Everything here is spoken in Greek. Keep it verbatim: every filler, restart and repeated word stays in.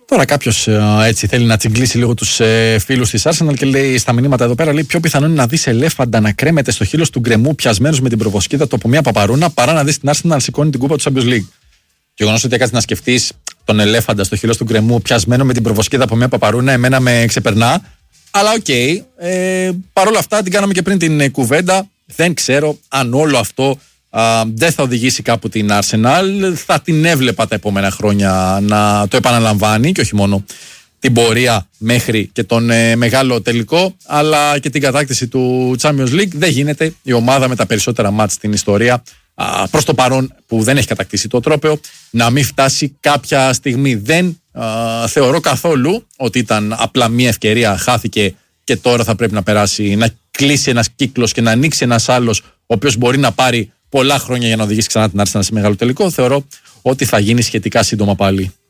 Τώρα κάποιος έτσι θέλει να τσιγκλίσει λίγο τους ε, φίλους της Arsenal και λέει στα μηνύματα εδώ πέρα, λέει πιο πιθανό είναι να δεις ελέφαντα να κρέμεται στο χείλος του γκρεμού πιασμένος με την προβοσκίδα του από μια παπαρούνα παρά να δεις την Arsenal να σηκώνει την κούπα του Champions League. Γεγονός ότι έκατσε να σκεφτείς τον ελέφαντα στο χείλος του γκρεμού πιασμένο με την προβοσκίδα από μια παπαρούνα, εμένα με ξεπερνά. Αλλά οκ, okay, ε, παρόλα αυτά την κάναμε και πριν την ε, κουβέντα. Δεν ξέρω αν όλο αυτό α, δεν θα οδηγήσει κάπου την Arsenal. Θα την έβλεπα τα επόμενα χρόνια να το επαναλαμβάνει και όχι μόνο την πορεία μέχρι και τον ε, μεγάλο τελικό, αλλά και την κατάκτηση του Champions League. Δεν γίνεται η ομάδα με τα περισσότερα μάτς στην ιστορία, α, προς το παρόν που δεν έχει κατακτήσει το τρόπαιο, να μην φτάσει κάποια στιγμή. Δεν α, θεωρώ καθόλου ότι ήταν απλά μια ευκαιρία, χάθηκε και τώρα θα πρέπει να περάσει, να κλείσει ένας κύκλος και να ανοίξει ένας άλλος, ο οποίος μπορεί να πάρει πολλά χρόνια για να οδηγήσει ξανά την Arsenal σε μεγάλο τελικό. Θεωρώ ότι θα γίνει σχετικά σύντομα πάλι.